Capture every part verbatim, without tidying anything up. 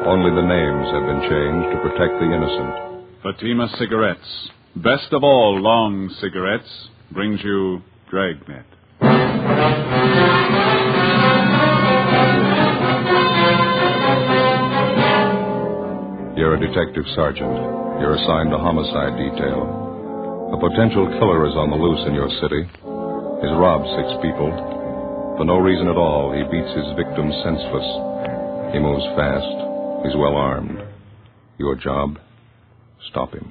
Only the names have been changed to protect the innocent. Fatima Cigarettes, best of all long cigarettes, brings you Dragnet. You're a detective sergeant. You're assigned to homicide detail. A potential killer is on the loose in your city. He's robbed six people. For no reason at all, he beats his victims senseless. He moves fast. He's well armed. Your job? Stop him.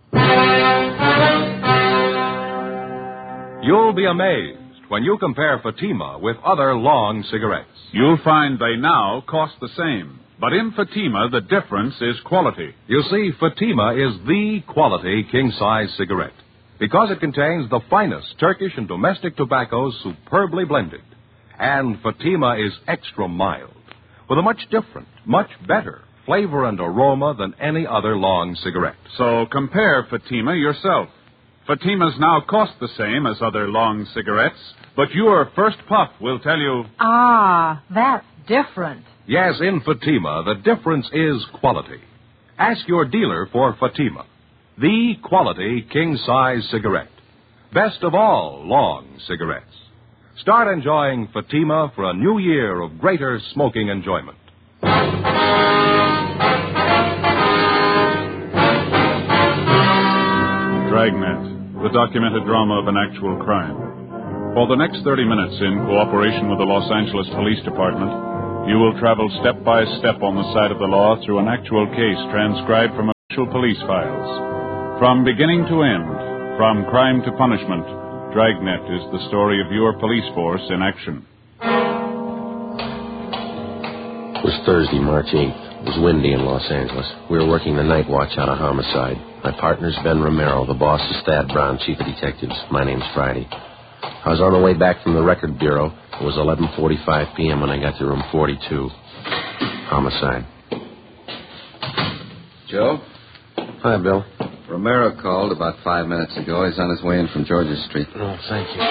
You'll be amazed when you compare Fatima with other long cigarettes. You'll find they now cost the same. But in Fatima, the difference is quality. You see, Fatima is the quality king-size cigarette because it contains the finest Turkish and domestic tobaccos superbly blended. And Fatima is extra mild, with a much different, much better flavor and aroma than any other long cigarette. So compare Fatima yourself. Fatimas now cost the same as other long cigarettes, but your first puff will tell you... Ah, that's different. Yes, in Fatima, the difference is quality. Ask your dealer for Fatima, the quality king-size cigarette. Best of all long cigarettes. Start enjoying Fatima for a new year of greater smoking enjoyment. Dragnet, the documented drama of an actual crime. For the next thirty minutes, in cooperation with the Los Angeles Police Department, you will travel step by step on the side of the law through an actual case transcribed from official police files. From beginning to end, from crime to punishment, Dragnet is the story of your police force in action. It was Thursday, March eighth. It was windy in Los Angeles. We were working the night watch on a homicide. My partner's Ben Romero. The boss is Thad Brown, chief of detectives. My name's Friday. I was on the way back from the record bureau. It was eleven forty-five p.m. when I got to room forty-two. Homicide. Joe? Hi, Bill. Romero called about five minutes ago. He's on his way in from Georgia Street. Oh, thank you.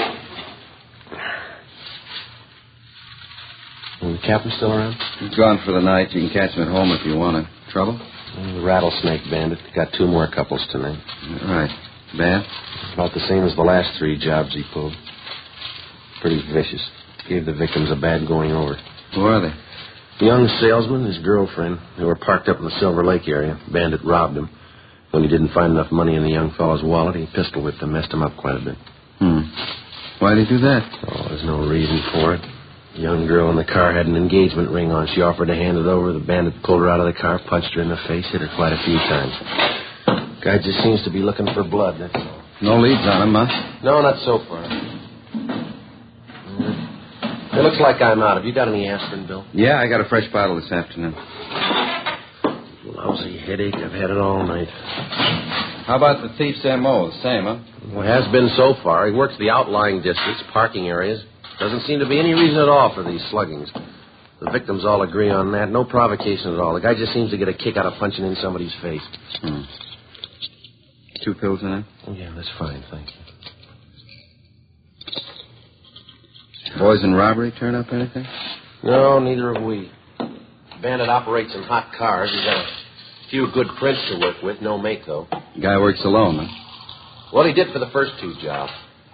Is the captain still around? He's gone for the night. You can catch him at home if you want to. Trouble? The rattlesnake bandit. Got two more couples tonight. All right. Bad? About the same as the last three jobs he pulled. Pretty vicious. Gave the victims a bad going over. Who are they? The young salesman and his girlfriend. They were parked up in the Silver Lake area. Bandit robbed him. When he didn't find enough money in the young fellow's wallet, he pistol whipped him, messed him up quite a bit. Hmm. Why'd he do that? Oh, there's no reason for it. The young girl in the car had an engagement ring on. She offered to hand it over. The bandit pulled her out of the car, punched her in the face, hit her quite a few times. Guy just seems to be looking for blood, that's all. No leads on him, huh? No, not so far. It looks like I'm out. Have you got any aspirin, Bill? Yeah, I got a fresh bottle this afternoon. Lousy headache. I've had it all night. How about the thief's M O? The same, huh? Well, it has been so far. He works the outlying districts, parking areas. Doesn't seem to be any reason at all for these sluggings. The victims all agree on that. No provocation at all. The guy just seems to get a kick out of punching in somebody's face. Hmm. Two pills in it? Oh, yeah, that's fine, thank you. Boys in robbery turn up anything? No, neither have we. Bandit operates in hot cars. He's got a few good prints to work with. No make, though. Guy works alone, huh? Well, he did for the first two jobs.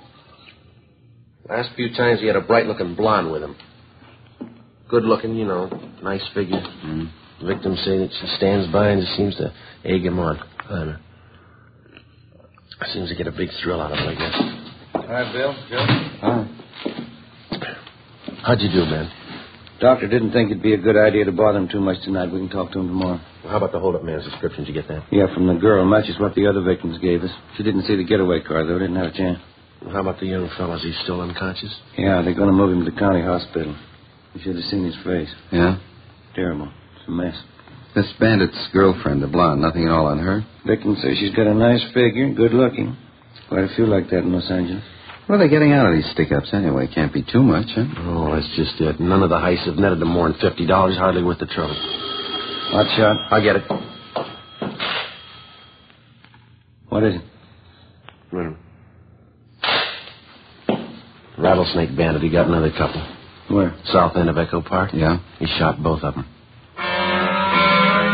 Last few times he had a bright-looking blonde with him. Good-looking, you know, nice figure. Mm-hmm. Victims say that she stands by and just seems to egg him on. I don't know. Seems to get a big thrill out of it, I guess. Hi, Bill. Joe? Hi. How'd you do, man? Doctor didn't think it'd be a good idea to bother him too much tonight. We can talk to him tomorrow. Well, how about the hold-up man's description? Did you get that? Yeah, from the girl. Matches what the other victims gave us. She didn't see the getaway car, though. Didn't have a chance. Well, how about the young fellow? Is he still unconscious? Yeah, they're going to move him to the county hospital. You should have seen his face. Yeah? Terrible. It's a mess. This bandit's girlfriend, the blonde, nothing at all on her? Victim says she's got a nice figure, good looking. Quite a few like that in Los Angeles. What are they getting out of these stick-ups anyway? Can't be too much, huh? Oh, that's just it. None of the heists have netted them more than fifty dollars. Hardly worth the trouble. Hot shot. I'll get it. What is it? Wait a minute. Rattlesnake bandit. He got another couple. Where? South end of Echo Park. Yeah? He shot both of them.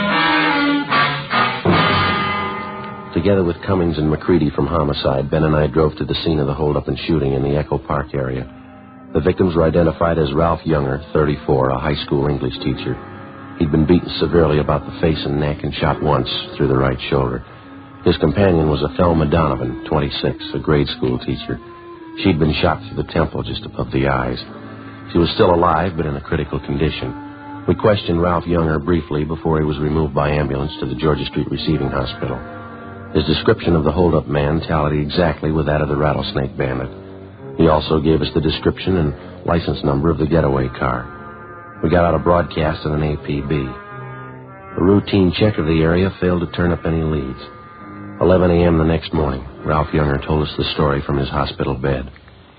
Together with Cummings and McCready from Homicide, Ben and I drove to the scene of the holdup and shooting in the Echo Park area. The victims were identified as Ralph Younger, thirty-four, a high school English teacher. He'd been beaten severely about the face and neck and shot once through the right shoulder. His companion was a Thelma Donovan, twenty-six, a grade school teacher. She'd been shot through the temple just above the eyes. She was still alive, but in a critical condition. We questioned Ralph Younger briefly before he was removed by ambulance to the Georgia Street Receiving Hospital. His description of the hold-up man tallied exactly with that of the Rattlesnake Bandit. He also gave us the description and license number of the getaway car. We got out a broadcast on an A P B. A routine check of the area failed to turn up any leads. eleven a.m. the next morning, Ralph Younger told us the story from his hospital bed.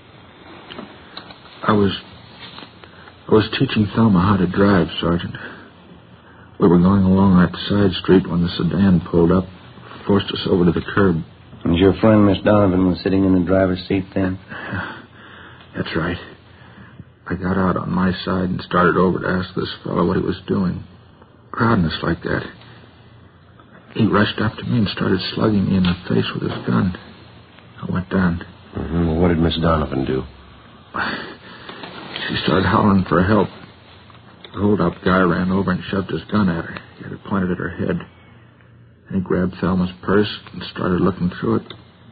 I was... I was teaching Thelma how to drive, Sergeant. We were going along that side street when the sedan pulled up, forced us over to the curb. And your friend, Miss Donovan, was sitting in the driver's seat then? That's right. I got out on my side and started over to ask this fellow what he was doing. Crowding us like that. He rushed up to me and started slugging me in the face with his gun. I went down. Mm-hmm. Well, what did Miss Donovan do? She started hollering for help. The hold-up guy ran over and shoved his gun at her. He had it pointed at her head. And he grabbed Thelma's purse and started looking through it.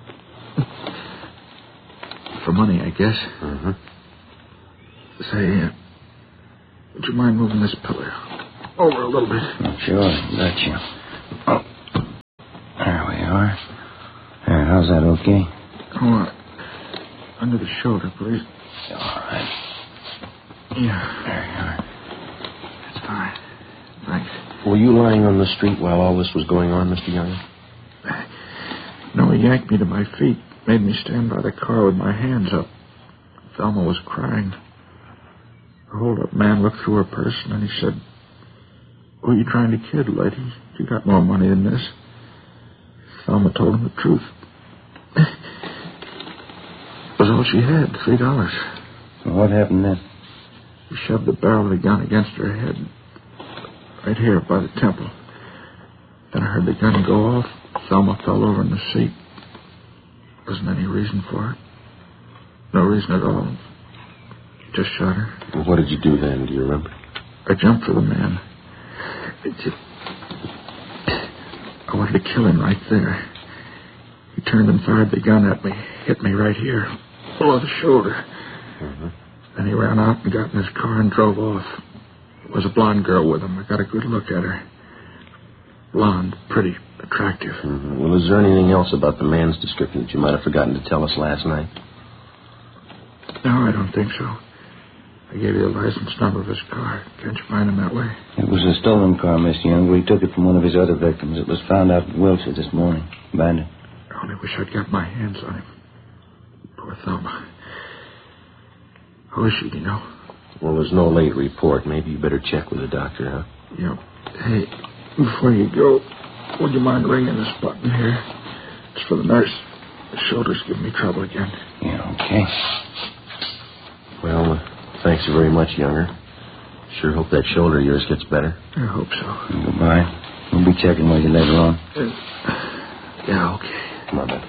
For money, I guess. Mm-hmm. Say, uh, would you mind moving this pillow over a little bit? Oh, sure, gotcha. Oh, there we are. There, how's that, okay? Oh, uh, under the shoulder, please. All right. Yeah. There you are. That's fine. Thanks. Were you lying on the street while all this was going on, Mister Younger? No, he yanked me to my feet, made me stand by the car with my hands up. Thelma was crying. The hold-up man looked through her purse, and then he said, "Who are you trying to kid, lady? You got more money than this." Thelma told him the truth. It was all she had, three dollars. Well, what happened then? He shoved the barrel of the gun against her head, right here by the temple. Then I heard the gun go off. Thelma fell over in the seat. Wasn't any reason for it. No reason at all. Just shot her. Well, what did you do then? Do you remember? I jumped for the man. It just... I wanted to kill him right there. He turned and fired the gun at me. Hit me right here, below the shoulder. Mm-hmm. Then he ran out and got in his car and drove off. There was a blonde girl with him. I got a good look at her. Blonde, pretty, attractive. Mm-hmm. Well, is there anything else about the man's description that you might have forgotten to tell us last night? No, I don't think so. I gave you the license number of his car. Can't you find him that way? It was a stolen car, Mister Younger. He took it from one of his other victims. It was found out in Wilshire this morning. Bandit. I only wish I'd got my hands on him. Poor Thelma. How is she, do you know? Well, there's no late report. Maybe you better check with the doctor, huh? Yeah. Hey, before you go, would you mind ringing this button here? It's for the nurse. The shoulder's giving me trouble again. Yeah, okay. Well, uh, thanks very much, Younger. Sure hope that shoulder of yours gets better. I hope so. Goodbye. We'll be checking with you later on. Uh, yeah, okay. Come on, Ben.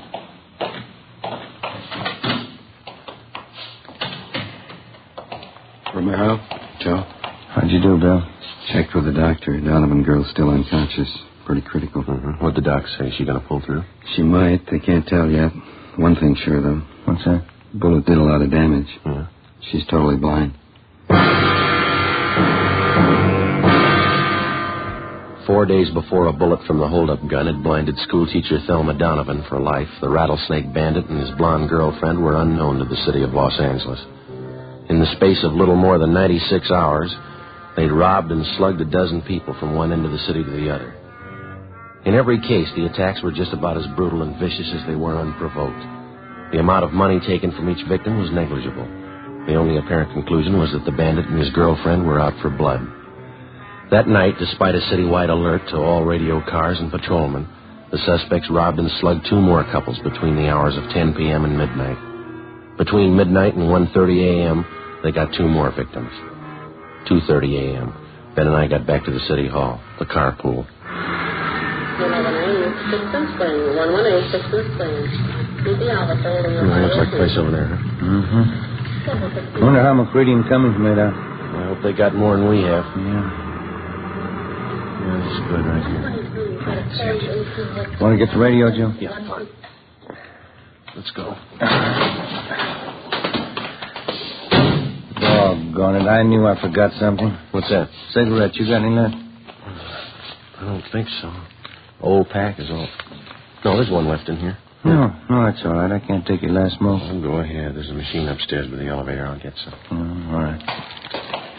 Romero? Joe? How'd you do, Bill? Checked with the doctor. Donovan girl's still unconscious. Pretty critical. Mm-hmm. What'd the doc say? Is she going to pull through? She might. They can't tell yet. One thing's sure, though. What's that? The bullet did a lot of damage. Yeah. She's totally blind. Four days before a bullet from the hold-up gun had blinded schoolteacher Thelma Donovan for life, the Rattlesnake Bandit and his blonde girlfriend were unknown to the city of Los Angeles. In the space of little more than ninety-six hours, they'd robbed and slugged a dozen people from one end of the city to the other. In every case, the attacks were just about as brutal and vicious as they were unprovoked. The amount of money taken from each victim was negligible. The only apparent conclusion was that the bandit and his girlfriend were out for blood. That night, despite a citywide alert to all radio cars and patrolmen, the suspects robbed and slugged two more couples between the hours of ten p.m. and midnight. Between midnight and one thirty a.m., they got two more victims. two thirty a.m., Ben and I got back to the city hall, the carpool. Sixth Spring, one one eight Sixth Spring. C B Alpha holding Hmm, looks like a place over there, huh? Mm-hmm. Wonder how McCready and Cummings made out. I hope they got more than we have. Yeah. Yeah, this is good right here. Want to get the radio, Joe? Yeah, fine. Let's go. Doggone it. I knew I forgot something. What's that? Cigarette. You got any left? I don't think so. Old pack is all. No, there's one left in here. No, no, that's all right. I can't take your last smoke. Oh, go ahead. There's a machine upstairs by the elevator. I'll get some. Oh, all right.